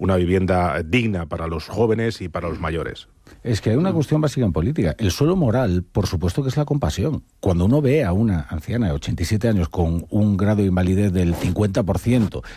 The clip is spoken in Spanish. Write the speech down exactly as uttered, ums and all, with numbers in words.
una vivienda digna para los jóvenes y para los mayores. Es que hay una cuestión básica en política. El suelo moral, por supuesto que es la compasión. Cuando uno ve a una anciana de ochenta y siete años con un grado de invalidez del cincuenta por ciento,